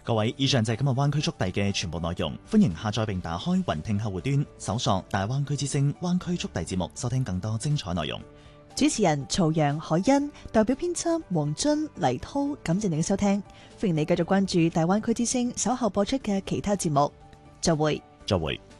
各位，以上就係今日灣區速遞嘅全部內容。歡迎下載並打開雲聽客戶端，搜索大灣區之聲灣區速遞節目，收聽更多精彩內容。 主持人曹陽、海欣，代表編輯黃津、黎濤，感謝你嘅收聽。歡迎你繼續關注大灣區之聲稍後播出嘅其他節目。再會。 再會。